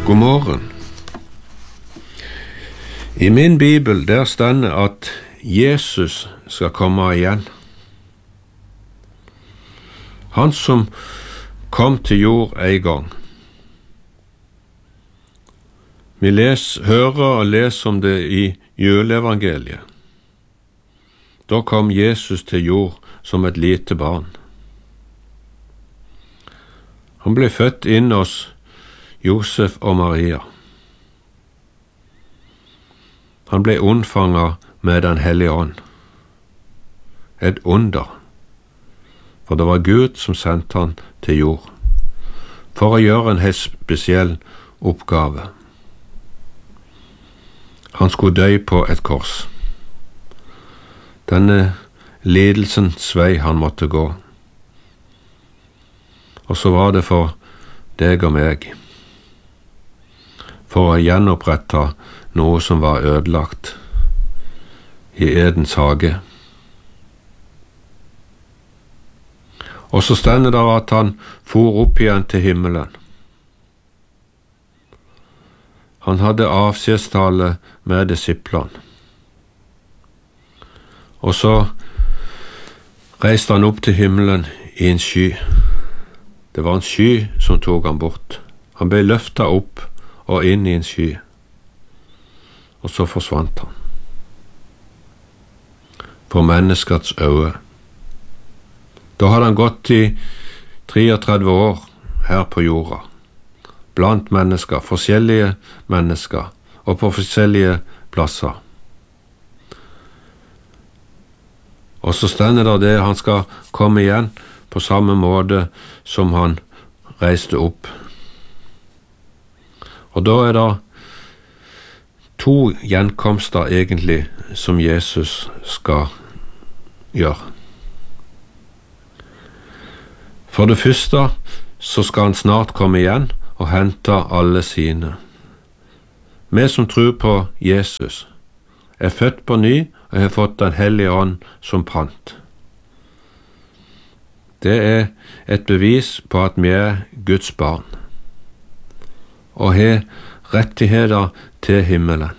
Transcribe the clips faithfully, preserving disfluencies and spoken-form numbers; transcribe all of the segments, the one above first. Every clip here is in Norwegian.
God morgen. I min bibel der stender at Jesus skal komme igjen. Han som kom til jord en gang. Vi les, hører og leser om det i juleevangeliet. Da kom Jesus til jord som et lite barn. Han ble født inn hos Josef og Maria. Han ble unnfanget med den hellige ånd. Et under, for det var Gud som sendte han til jord, for å gjøre en helt spesiell oppgave. Han skulle dø på et kors. Denne lidelsens vei han måtte gå. Og så var det for deg og meg, for å gjenopprette noe som var ødelagt i Edens hage. Og så stender det at han for opp igjen til himmelen. Han hadde avskjedstale med disiplene. Og så reiste han opp til himmelen i en sky. Det var en sky som tok han bort. Han ble løftet opp og inn i en sky. Og så forsvant han. For menneskets øye. Da hadde han gått i treogtredve år her på jorda, blant mennesker, forskjellige mennesker, og på forskjellige plasser. Og så stender det det han skal komme igjen på samme måte som han reiste opp. Og da er det to gjenkomster egentlig som Jesus skal gjøre. For det første så skal han snart komme igjen og hente alle sine. Vi som tror på Jesus, er født på ny og har fått Den hellige ånd som pant. Det er et bevis på at vi er Guds barn og har rettigheter til himmelen.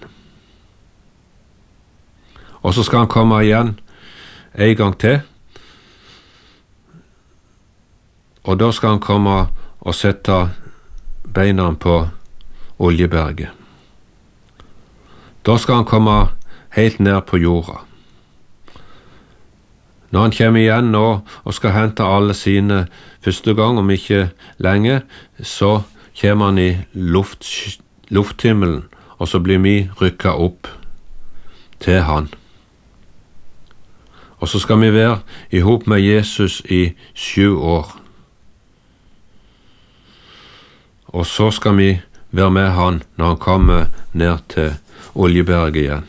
Og så skal han komme igjen en gang til, og da skal han komme og sette beina på Oljeberget. Da skal han komme helt ned på jorda. Når han kommer igjen nå og skal hente alle sine første gang, om ikke lenge, så kommer han i luft, lufthimmelen, og så blir vi rykket opp til han. Og så skal vi være i hop med Jesus i sju år. Og så skal vi være med han når han kommer ned til Oljeberget igjen.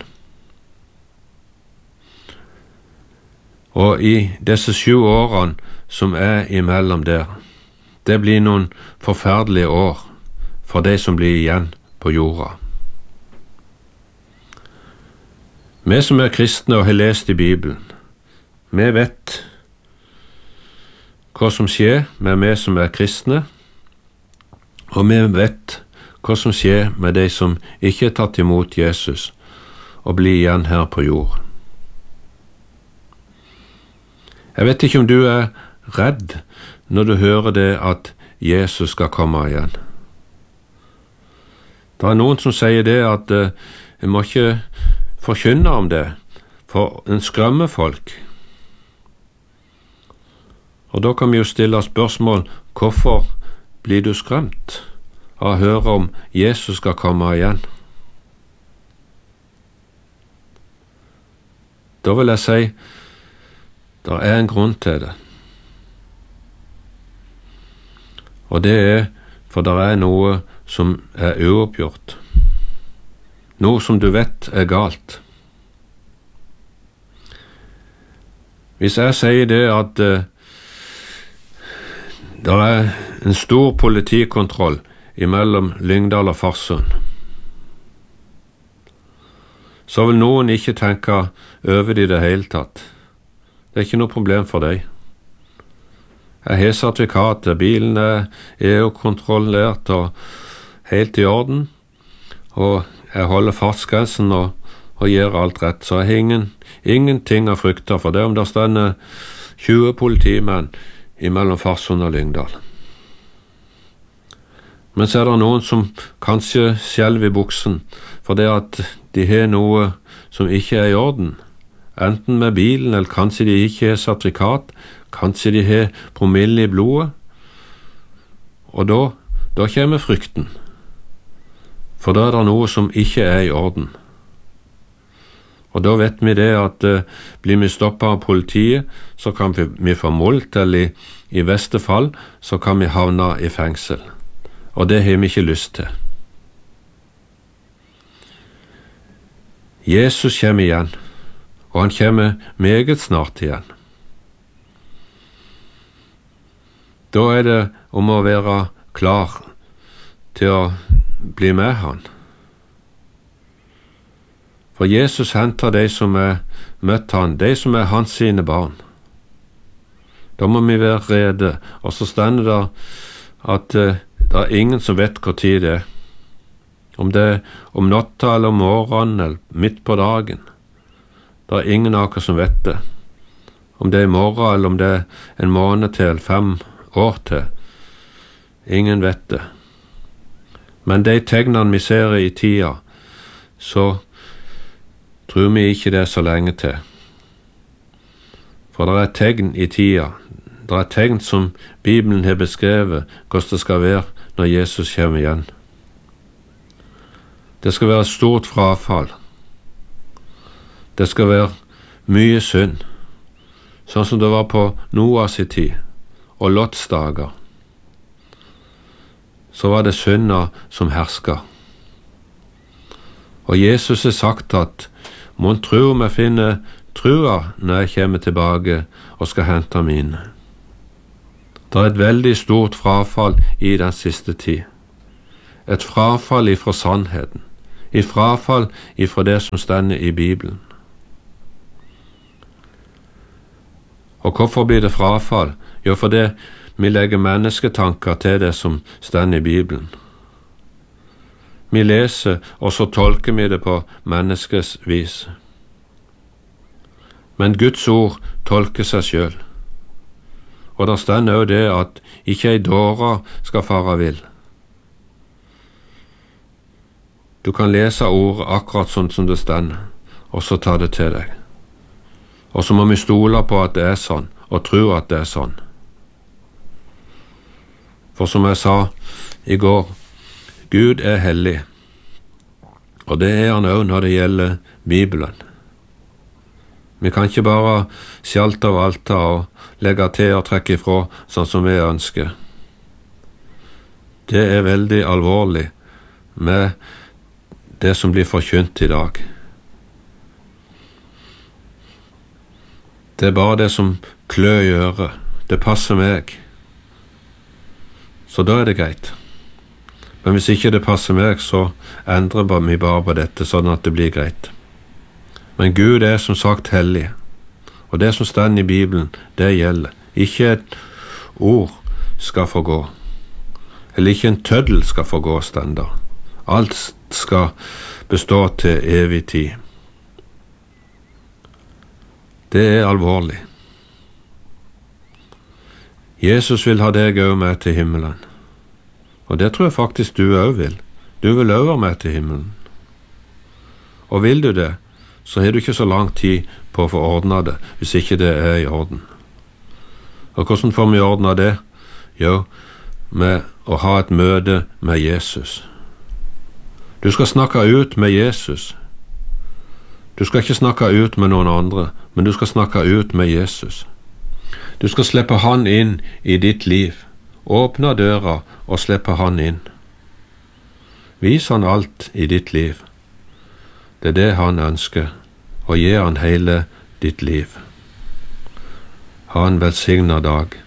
Og i disse sju årene som er imellom der, det blir noen forferdelige år for de som blir igjen på jorda. Vi som er kristne og har lest i Bibelen, vi vet hva som skjer med vi som er kristne, og vi vet hva som skjer med de som ikke har tatt imot Jesus og blir igjen her på jord. Jeg vet ikke om du er redd når du hører det at Jesus skal komme igjen. Det er noen som sier det at uh, jeg må ikke forkynne om det, for en skremmer folk. Og da kan vi jo stille spørsmål, hvorfor blir du skremt av å høre om Jesus skal komme igjen? Da vil jeg si, det er en grunn til det. Og det er, for det er noe som er uoppgjort. Noe som du vet er galt. Hvis jeg sier det at uh, det er en stor politikontroll imellom Lyngdal og Farsund, så vil noen ikke tenke over det i det hele tatt. Det er ikke noe problem for deg. Jeg har sertifikatet, bilen er E U-kontrollert og helt i orden, og jeg holder fartsgrensen og, og gjør alt rett, så jeg har ingen, ingenting å frykte for det om det stender tjue politimenn imellom Farsund og Lyngdal. Men så er det noen som kanskje skjelver i buksen for det at de har noe som ikke er i orden, enten med bilen, eller kanskje de ikke har sertifikat, kanskje de har promille i blodet, og da, da kommer frykten, for da er det noe som ikke er i orden. Og da vet vi det at uh, blir vi stoppet av politiet, så kan vi, vi få mulkt, eller i, i verste fall, så kan vi havne i fengsel. Og det har vi ikke lyst til. Jesus kommer igjen, og han kommer meget snart igjen. Da er det om å være klar til å bli med han. For Jesus henter de som er møtt han, de som er hans sine barn. Da må vi være rede, og så stender det at uh, det er ingen som vet hvor tid det er. Om det er om natta eller om morgenen eller midt på dagen. Det er ingen av dere som vet det. Om det er i morgen eller om det er en måned til eller fem år til. Ingen vet det. Men de tegnene vi ser i tida, så tror vi ikke det er så lenge til. For det er tegn i tida. Det er tegn som Bibelen har beskrevet hvordan det skal være når Jesus kommer igjen. Det skal være stort frafall. Det skal være mye synd, sånn som det var på Noahs tid og Lots dager. Så var det synda som herska. Og Jesus har sagt at mon tro vi finner trua når jeg kommer tilbake og skal hente mine. Det er et veldig stort frafall i den siste tid. Et frafall ifra sannheten. Et frafall ifra det som stender i Bibelen. Og hvorfor blir det frafall? Jo, fordi vi legger mennesketanker til det som stender i Bibelen. Vi leser, og så tolker vi det på menneskets vis. Men Guds ord tolker seg selv. Og der stender også det at ikke ei dåre skal fare vill. Du kan lese ordet akkurat sånn som det stender, og så ta det til deg. Og så må vi stole på at det er sånn, og tro at det er sånn. For som jeg sa i går, Gud er hellig, og det er han også når det gjelder Bibelen. Vi kan ikke bare skjalte av alta og legge til og trekke ifra sånn som vi ønsker. Det er veldig alvorlig med det som blir forkynt i dag. Det er bare det som klør i øret. Det passer meg. Så da er det greit. Men hvis ikke det passer meg, så endrer vi bare på dette sånn at det blir greit. Men Gud er som sagt hellig, og det som står i Bibelen, det gjelder. Ikke et ord skal få gå, eller ikke en tøddel skal få gå stender. Alt skal bestå til evig tid. Det er alvorlig. Jesus vil ha deg også med til himmelen, og det tror jeg faktisk du også vil. Du vil også være med til himmelen. Og vil du det, så har du ikke så lang tid på å få ordnet det, hvis ikke det er i orden. Og hvordan får vi ordnet det? Jo, med å ha et møte med Jesus. Du skal snakke ut med Jesus. Du skal ikke snakke ut med noen andre, men du skal snakke ut med Jesus. Du skal slippe han inn i ditt liv. Åpne døra og slippe han inn. Vis han alt i ditt liv. Det er det han ønsker, og gi han hele ditt liv. Ha en velsignet dag.